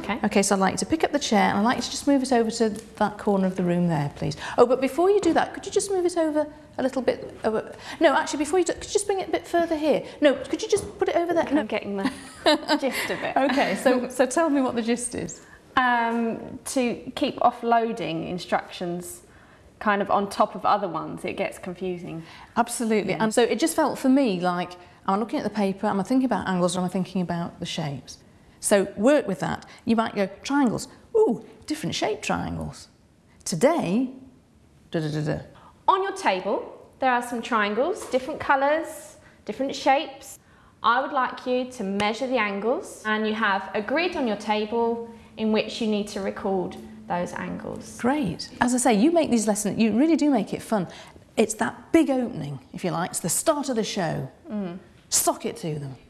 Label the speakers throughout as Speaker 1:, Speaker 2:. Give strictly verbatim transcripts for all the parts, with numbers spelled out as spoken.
Speaker 1: Okay.
Speaker 2: Okay, so I'd like you to pick up the chair and I'd like you to just move it over to that corner of the room there, please. Oh, but before you do that, could you just move it over a little bit? Over... No, actually, before you do, could you just bring it a bit further here? No, could you just put it over there? No.
Speaker 1: I'm getting the gist of it.
Speaker 2: Okay, so, so tell me what the gist is.
Speaker 1: Um, to keep offloading instructions kind of on top of other ones, it gets confusing.
Speaker 2: Absolutely,
Speaker 1: Yeah.
Speaker 2: and so it just felt for me like, am I looking at the paper, am I thinking about angles, or am I thinking about the shapes? So work with that. You might go, triangles, ooh, different shaped triangles. Today, da da da da.
Speaker 1: On your table, there are some triangles, different colours, different shapes. I would like you to measure the angles, and you have a grid on your table in which you need to record those angles.
Speaker 2: Great. As I say, you make these lessons, you really do make it fun. It's that big opening, if you like, it's the start of the show. Mm. Sock it to them.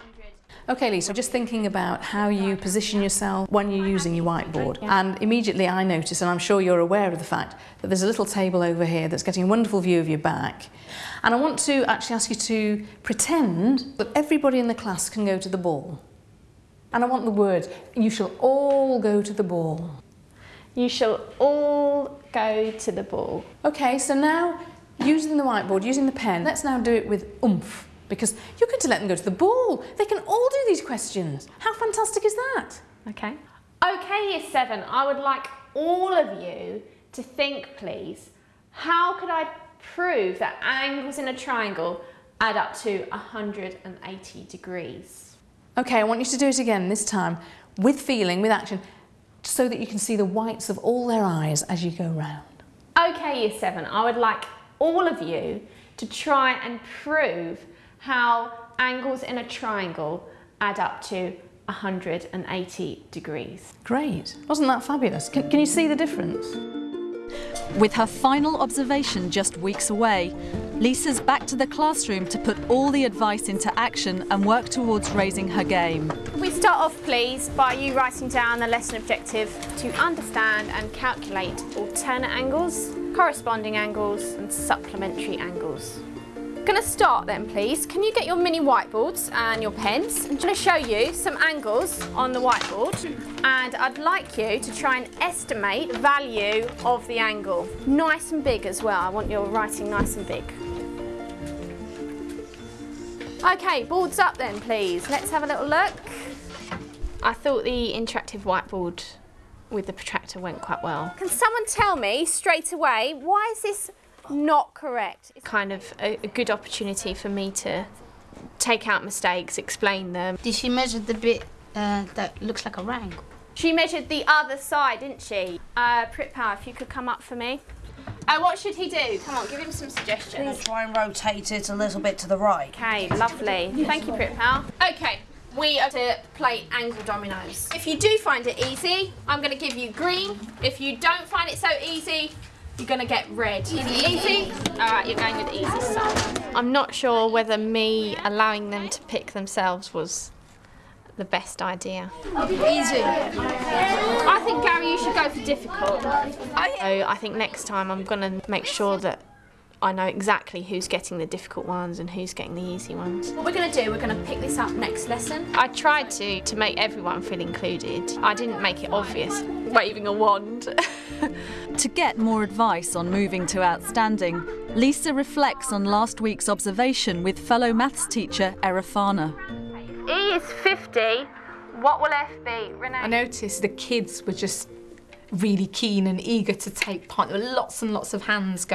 Speaker 2: Okay, Lisa, just thinking about how you position yourself when you're using your whiteboard.
Speaker 1: Yeah.
Speaker 2: And immediately I notice, and I'm sure you're aware of the fact, that there's a little table over here that's getting a wonderful view of your back. And I want to actually ask you to pretend that everybody in the class can go to the ball. And I want the words, you shall all go to the ball.
Speaker 1: You shall all go to the ball.
Speaker 2: Okay, so now, using the whiteboard, using the pen, let's now do it with oomph. Because you're going to let them go to the ball. They can all do these questions. How fantastic is that?
Speaker 1: Okay. Okay, Year seven, I would like all of you to think, please, how could I prove that angles in a triangle add up to one hundred eighty degrees?
Speaker 2: Okay, I want you to do it again, this time with feeling, with action, so that you can see the whites of all their eyes as you go round.
Speaker 1: Okay, Year seven, I would like all of you to try and prove how angles in a triangle add up to one hundred eighty degrees.
Speaker 2: Great. Wasn't that fabulous? Can, can you see the difference?
Speaker 3: With her final observation just weeks away, Lisa's back to the classroom to put all the advice into action and work towards raising her game.
Speaker 4: We start off, please, by you writing down the lesson objective to understand and calculate alternate angles, corresponding angles and supplementary angles. Going to start then, please. Can you get your mini whiteboards and your pens? I'm going to show you some angles on the whiteboard, and I'd like you to try and estimate the value of the angle. Nice and big as well. I want your writing nice and big. Okay, boards up then, please. Let's have a little look. I thought the interactive whiteboard with the protractor went quite well. Can someone tell me straight away, why is this not correct?
Speaker 1: It's kind of a, a good opportunity for me to take out mistakes, explain them.
Speaker 5: Did she measure the bit uh, that looks like a triangle?
Speaker 4: She measured the other side, didn't she? Uh, Pritpal, if you could come up for me. Uh, what should he do? Come on, give him some suggestions.
Speaker 6: Try and rotate it a little bit to the right.
Speaker 4: Okay, lovely. Thank you, Pritpal. Okay, we are to play angle dominoes. If you do find it easy, I'm going to give you green. If you don't find it so easy, you're going to get red. Easy, easy. All right, you're going with the easy side.
Speaker 1: I'm not sure whether me allowing them to pick themselves was the best idea.
Speaker 5: Easy.
Speaker 4: I think, Gary, you should go for difficult.
Speaker 1: So I think next time I'm going to make sure that I know exactly who's getting the difficult ones and who's getting the easy ones.
Speaker 4: What we're going to do, we're going to pick this up next lesson.
Speaker 1: I tried to, to make everyone feel included. I didn't make it obvious, waving a wand.
Speaker 3: To get more advice on moving to outstanding, Lisa reflects on last week's observation with fellow maths teacher Erifana.
Speaker 4: E is fifty. What will F be? Renee?
Speaker 7: I noticed the kids were just really keen and eager to take part. There were lots and lots of hands going.